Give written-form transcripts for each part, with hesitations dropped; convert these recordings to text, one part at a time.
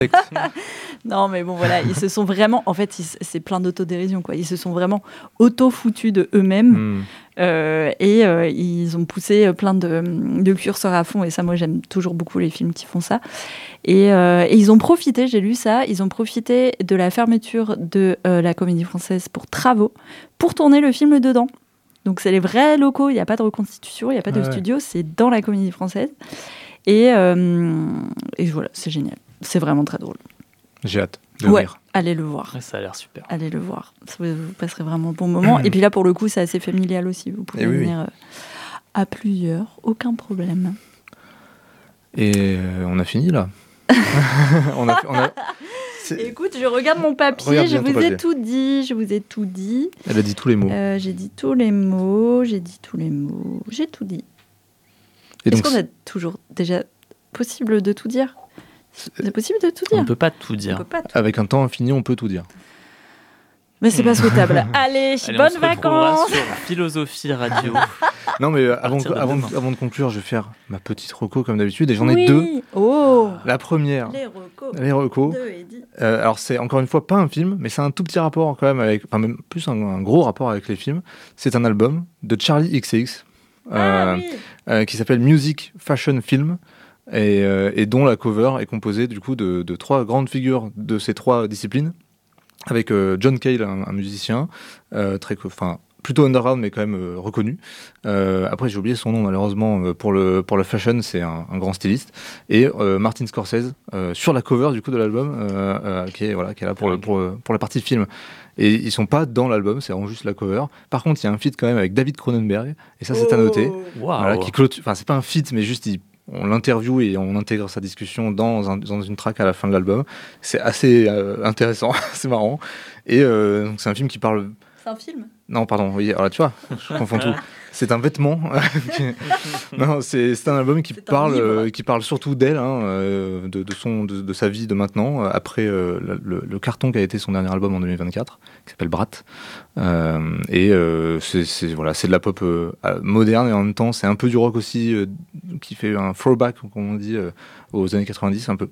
Non, mais bon, voilà, ils se sont vraiment... En fait, c'est plein d'autodérision, quoi. Ils se sont vraiment auto-foutus de eux-mêmes. Ils ont poussé plein de curseurs à fond. Et ça, moi, j'aime toujours beaucoup les films qui font ça. Et ils ont profité, j'ai lu ça, ils ont profité de la fermeture de la Comédie Française pour travaux, pour tourner le film dedans. Donc, c'est les vrais locaux. Il n'y a pas de reconstitution, il n'y a pas de studio. C'est dans la Comédie Française. Et voilà, c'est génial. C'est vraiment très drôle. J'ai hâte de le lire. Allez le voir. Ouais, ça a l'air super. Allez le voir. Vous passerez vraiment un bon moment. Et puis là, pour le coup, c'est assez familial aussi. Vous pouvez venir à plusieurs. Aucun problème. Et on a fini, là. Écoute, je regarde mon papier. Je vous ai tout dit. Elle a dit tous les mots. J'ai dit tous les mots. J'ai tout dit. Est-ce qu'on a toujours déjà possible de tout dire ? C'est possible de tout dire. On ne peut pas tout dire. Avec un temps infini, on peut tout dire. Mais c'est pas souhaitable. Allez, bonnes vacances. Sur Philosophie Radio. Non, mais avant de conclure, je vais faire ma petite reco comme d'habitude. Et j'en ai deux. Oh. La première. Les recos. Alors, c'est encore une fois pas un film, mais c'est un tout petit rapport quand même avec... Enfin, même plus un gros rapport avec les films. C'est un album de Charlie XCX qui s'appelle Music Fashion Film. Et dont la cover est composée du coup de trois grandes figures de ces trois disciplines, avec John Cale, un musicien plutôt underground mais quand même reconnu. Après j'ai oublié son nom malheureusement pour le fashion, c'est un grand styliste, et Martin Scorsese sur la cover du coup de l'album qui est là pour la partie film. Et ils sont pas dans l'album, c'est vraiment juste la cover. Par contre il y a un feat quand même avec David Cronenberg, et ça c'est à noter. Voilà, qui clôture, enfin c'est pas un feat mais juste on l'interviewe et on intègre sa discussion dans une track à la fin de l'album. C'est assez intéressant, c'est marrant. Et donc c'est un film qui parle... C'est un film ? Non, pardon, oui, alors tu vois, je confonds tout. C'est un vêtement. Non, c'est un album qui parle surtout d'elle, de sa vie de maintenant, après le carton qui a été son dernier album en 2024, qui s'appelle Brat. C'est de la pop moderne, et en même temps, c'est un peu du rock aussi, qui fait un throwback, comme on dit, aux années 90, un peu.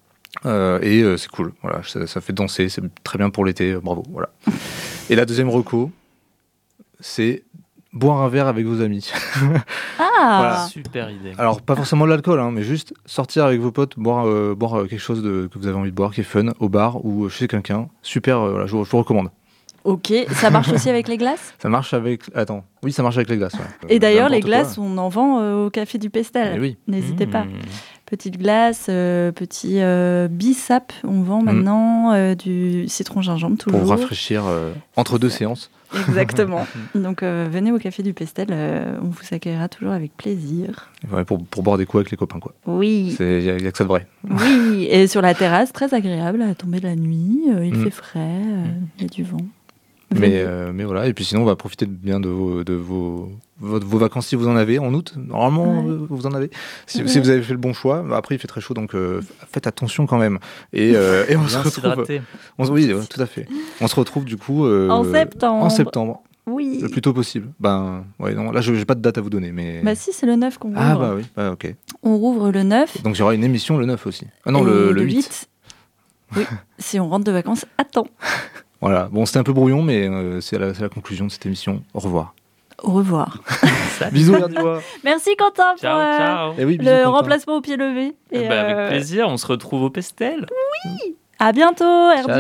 C'est cool, voilà, ça fait danser, c'est très bien pour l'été, bravo, voilà. Et la deuxième reco, c'est boire un verre avec vos amis. Voilà. Super idée. Alors pas forcément de l'alcool, mais juste sortir avec vos potes, boire quelque chose que vous avez envie de boire, qui est fun, au bar ou chez quelqu'un. Super, je vous recommande. Ok, ça marche aussi avec les glaces ? Ça marche avec... Attends, oui, ça marche avec les glaces. Ouais. Et d'ailleurs, les glaces, on en vend au Café du Pestel. Oui. N'hésitez pas. Petite glace, petit bissap, on vend maintenant, du citron gingembre toujours. Pour rafraîchir entre deux séances. Exactement. Donc venez au Café du Pestel, on vous accueillera toujours avec plaisir. Ouais, pour boire des coups avec les copains, quoi. Oui. Il y a que ça de vrai. Oui, et sur la terrasse, très agréable à tomber de la nuit, il fait frais, il y a du vent. Mais voilà, et puis sinon on va profiter bien de vos vacances si vous en avez en août. Normalement vous en avez. Si vous avez fait le bon choix. Après il fait très chaud, donc faites attention quand même. Et on se retrouve. Oui, tout à fait. On se retrouve du coup en septembre. Oui. Le plus tôt possible. Non, là je n'ai pas de date à vous donner, mais. Bah si, c'est le 9 qu'on rouvre. Ah bah oui, ok. On rouvre le 9. Donc il y aura une émission le 9 aussi. Ah non, le 8. Oui, si on rentre de vacances à temps. Voilà, bon c'était un peu brouillon, mais c'est la conclusion de cette émission. Au revoir. Au revoir. Bisous Verduois. Merci Quentin pour ciao. Et oui, le remplacement au pied levé. Avec plaisir, on se retrouve au Pestel. Oui. À bientôt, RD.